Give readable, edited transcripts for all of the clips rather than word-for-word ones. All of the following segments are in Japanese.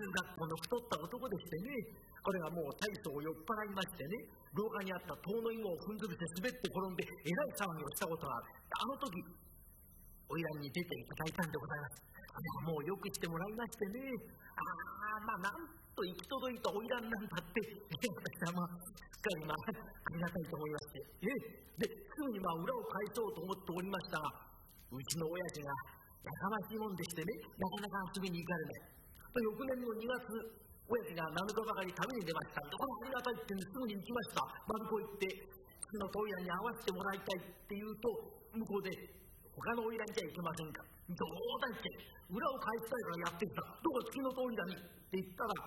学校の太った男でしてね、これがもう大層酔っ払いましてね、廊下にあった塔の芋を踏んづけて滑って転んでえらい騒ぎをしたことがある。あの時花魁に出ていただいたんでございます。もうよくしてもらいましてね、なんと行き届いた花魁なんだって、私はすっかりありがたいと思いまして、ですぐに裏を返そうと思っておりましたが、うちの親父がやかましいもんでしてね、なかなか遊びに行かれない。翌年の2月、親父が7日ばかり旅に出ましたんで、これありがたいってすぐに行きました。丸子行って月の問屋に会わせてもらいたいって言うと、向こうで他の花魁じゃいけませんか、どうだいって裏を返したいからやってきた、どうか月の通りだにって言ったら、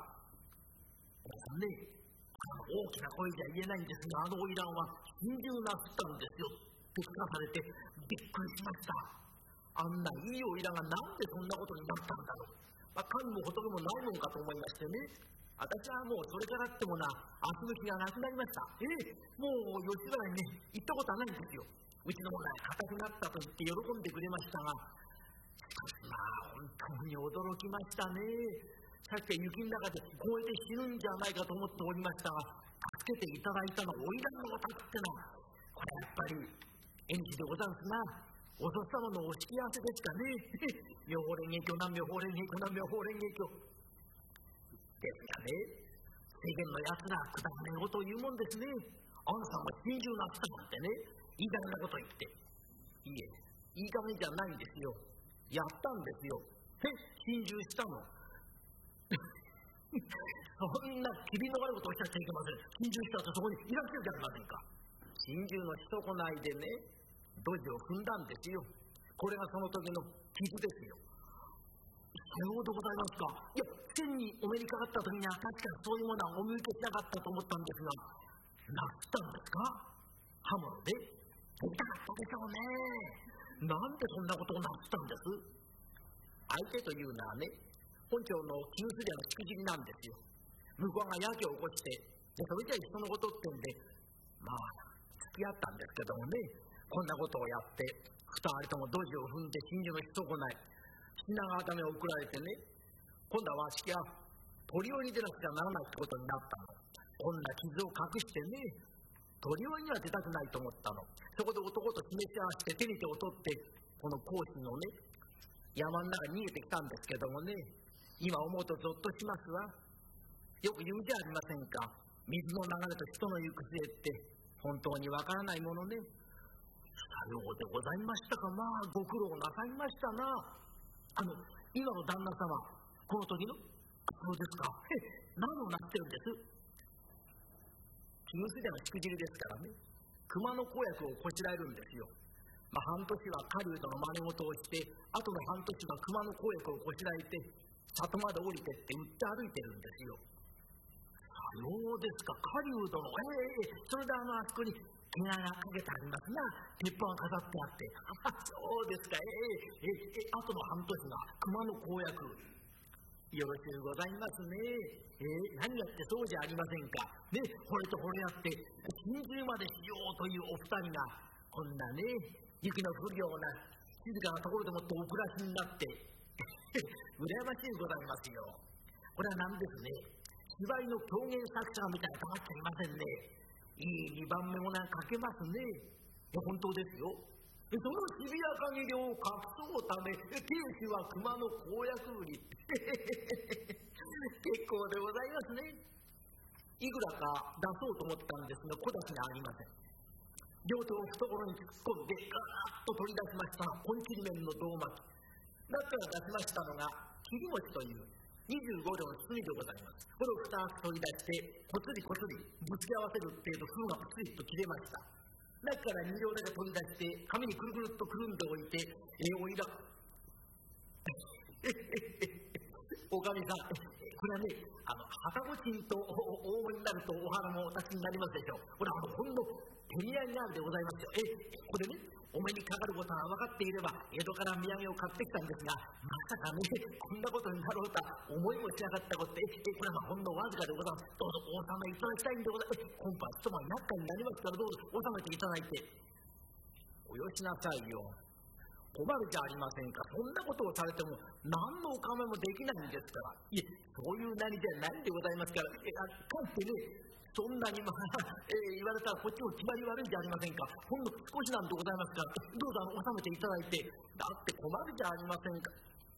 大きな声じゃ言えないんですが、あの花魁は心中なすったんですよって聞かされてびっくりしました。あんないい花魁がなんでそんなことになったんだろう。神も仏もないもんかと思いましてね、私はもうそれからっても遊ぶ気がなくなりました。もう吉原にね行ったことはないんですよ。うちの者が固くなったと言って喜んでくれましたが、本当に驚きましたね。さっき雪の中で凍えて死ぬんじゃないかと思っておりましたが、助けていただいたの花魁のお宅ってのは、これやっぱり縁起でござんすな。お父様のお敷き合わせですかね。妙法蓮華経南妙法蓮華経南妙法蓮華経ですがね、世間のやつらくだらねえことを言うもんですね。あんさんが心中なったなんてね、いい加減なこと言って。いい加減じゃないんですよ。やったんですよ。心中したの。そんな気味の悪いことをおっしゃっちゃいけません。心中したとそこにいらっしゃるじゃありませんか。心中の一こないでね、ドジを踏んだんですよ。これがその時の傷ですよ。さようでございますか。天にお目にかかった時には確かにそういうものはお見受けしなかったと思ったんですが、なったんですか。刃物で痛かったでしょうね。なんでそんなことをなすったんです。相手というのはね、本庁の絹すり屋のしくじりなんですよ。向こうがやけを起こして、それじゃ人のことってんで付き合ったんですけどもね、こんなことをやって2人ともドジを踏んで心中の一こない品川ためを送られてね、今度はわしきは鳥追いに出なくちゃならないってことになったの。こんな傷を隠してね、鳥追いには出たくないと思ったの。そこで男と示し合わせて手に手を取って、この甲子のね山の中に逃げてきたんですけどもね、今思うとゾッとしますわ。よく言うじゃありませんか、水の流れと人の行く末って本当にわからないものね。さようでございましたか。ご苦労なさいましたな。今の旦那様、この時のそうですか。何をなってるんです。絹すり屋のしくじりですからね、熊の公約をこしらえるんですよ。半年は狩人の真似事をして、あとの半年は熊の公約をこしらえて里まで降りてって売って歩いてるんですよ。そうですか。狩人のそれであそこに毛がかけてありますな。鉄板が飾ってあって。そうですか。あとの半年が熊の公約。よろしゅうございますね。何やってそうじゃありませんか。ね、これとこれやって心中までしようというお二人が、こんなね、雪の降るような静かなところでもってお暮らしになって、羨ましいございますよ。これは何ですね。芝居の狂言作者みたいなたまっちゃいませんね。いい2番目も書けますね。本当ですよ。その日比谷限りを隠そうため、亭主は熊の公約売り。結構でございますね。いくらか出そうと思ったんですが、小出しがありません。両手を懐に突っ込んでガーッと取り出しました本切り面の胴巻き。中から出しましたのが切り餅という25両の包みでございます。これを2つ取り出してこつりこつりぶつけ合わせる程度封がプツリと切れました。中から2両だけ取り出して紙にくるくるっとくるんでおいて、おいらおかみさん、これはね、旗ごちんと大盛りになるとお花もお立ちになりますでしょう。これはほんの手土産があるでございますよ。これね、お目にかかることが分かっていれば江戸から土産を買ってきたんですが、まさかね、こんなことになろうとは思いもしなかったことで、これはほんのわずかでございます。どうぞお納めいただきたいんでございます。今晩一晩厄介になりますから、どうぞ納めていただいて。およしなさいよ。 困るじゃありませんか。そんなことをされても何のお構いもできないんですから。いえ、そういうなりじゃないんでございますから、かえってね、そんなに言われたらこっちも気張り悪いじゃありませんか。ほんの少しなんでございますから、どうぞ収めていただいて、だって困るじゃありませんか。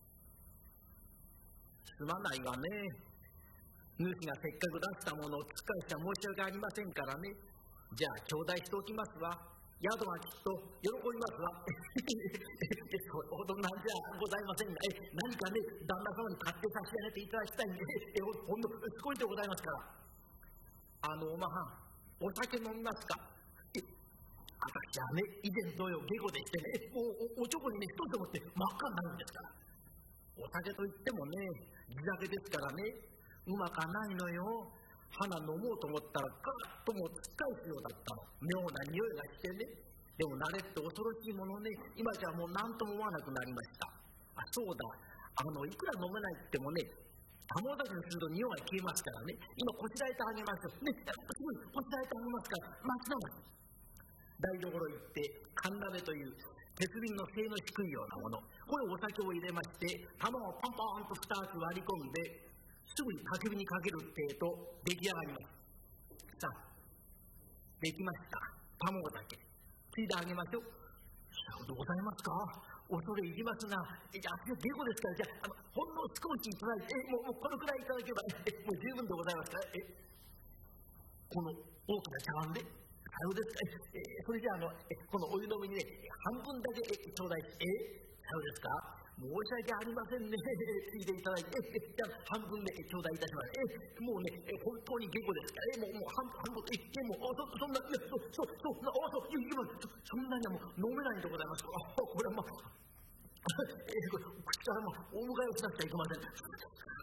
すまないわね。主がせっかく出したものを使いしちゃ申し訳ありませんからね。じゃあ頂戴しておきますわ。宿はきっと喜びますわ。それほどなんじゃございませんが、何かね、旦那様に買って差し上げていただきたいんで、ほんの少しでございますから。おまはん、お酒飲みますか？私はね、以前同様下戸でしてね、もうおちょこにね、一つ持って真っ赤になるんですから。お酒といってもね、地酒ですからね、うまかないのよ。花飲もうと思ったら、ガーッともうつっかえすようだったの。妙な匂いがしてね。でも慣れって恐ろしいものね、今じゃもう何とも思わなくなりました。そうだ、いくら飲めないってもね、卵炊きにすると匂いが消えますからね。今こしらえてあげますよ。ね、すぐにこしらえてあげますから、待ちながら。台所行って、かんなめという鉄瓶の性の低いようなもの。これお酒を入れまして、卵をパンパンと2つ割り込んで、すぐに焚き火にかけるってえと出来上がります。さあ、できました。卵だけ。ついであげましょう。さようでございますか。恐れ入りますが、じゃあ、下戸ですから、じゃあ、ほんの少しいただいて、もうこのくらいいただければ、もう十分でございますから、この大きな茶碗で、さようですか。それじゃあ、このお湯の上にね、半分だけちょうだい。さようですか。申し訳ありませんね。ついていただいて、じゃあ半分で頂戴いたします。もうね、本当に下戸ですから、もう半分、もう、そんな、そんなにはもう飲めないんでございます。これはまあ、口からもうお迎えをしなくちゃいけません。